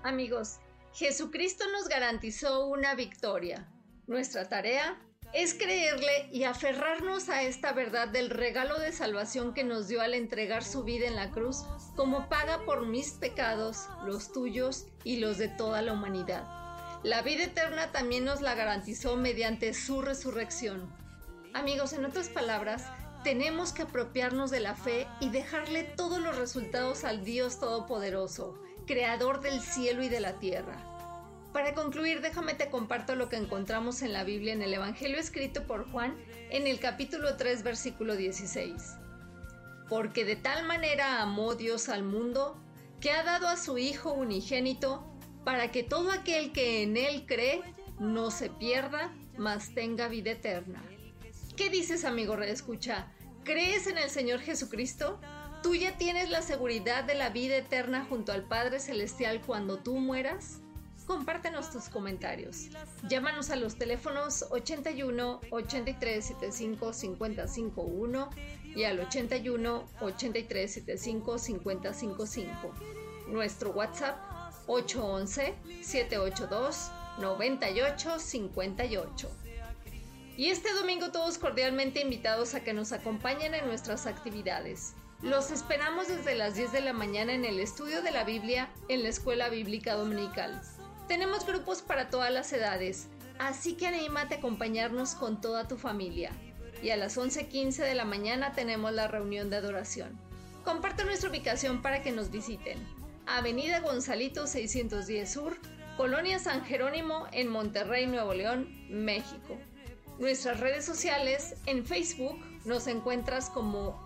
Amigos, Jesucristo nos garantizó una victoria. Nuestra tarea es creerle y aferrarnos a esta verdad del regalo de salvación que nos dio al entregar su vida en la cruz como paga por mis pecados, los tuyos y los de toda la humanidad. La vida eterna también nos la garantizó mediante su resurrección. Amigos, en otras palabras, tenemos que apropiarnos de la fe y dejarle todos los resultados al Dios Todopoderoso, Creador del cielo y de la tierra. Para concluir, déjame te comparto lo que encontramos en la Biblia en el Evangelio escrito por Juan en el capítulo 3, versículo 16. Porque de tal manera amó Dios al mundo, que ha dado a su Hijo unigénito, para que todo aquel que en Él cree no se pierda, mas tenga vida eterna. ¿Qué dices, amigo redescucha? ¿Crees en el Señor Jesucristo? ¿Tú ya tienes la seguridad de la vida eterna junto al Padre Celestial cuando tú mueras? Compártenos tus comentarios. Llámanos a los teléfonos 81 83 75 50 51 y al 81 83 75 50 55. Nuestro WhatsApp 811 782 98 58. Y este domingo todos cordialmente invitados a que nos acompañen en nuestras actividades. Los esperamos desde las 10 de la mañana en el estudio de la Biblia en la Escuela Bíblica Dominical. Tenemos grupos para todas las edades, así que anímate a acompañarnos con toda tu familia. Y a las 11:15 de la mañana tenemos la reunión de adoración. Comparte nuestra ubicación para que nos visiten. Avenida Gonzalito 610 Sur, Colonia San Jerónimo en Monterrey, Nuevo León, México. Nuestras redes sociales, en Facebook nos encuentras como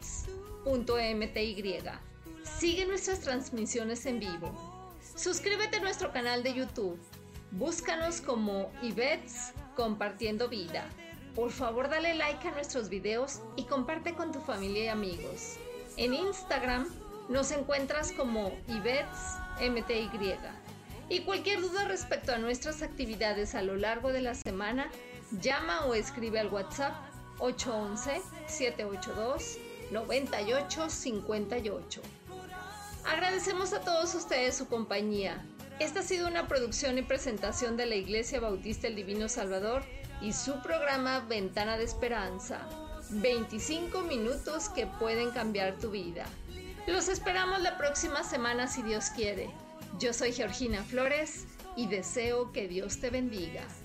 ibets.mty. Sigue nuestras transmisiones en vivo. Suscríbete a nuestro canal de YouTube. Búscanos como Ibets Compartiendo Vida. Por favor, dale like a nuestros videos y comparte con tu familia y amigos. En Instagram nos encuentras como ibets.mty. Y cualquier duda respecto a nuestras actividades a lo largo de la semana, llama o escribe al WhatsApp 811-782-9858. Agradecemos a todos ustedes su compañía. Esta ha sido una producción y presentación de la Iglesia Bautista El Divino Salvador y su programa Ventana de Esperanza. 25 minutos que pueden cambiar tu vida. Los esperamos la próxima semana si Dios quiere. Yo soy Georgina Flores y deseo que Dios te bendiga.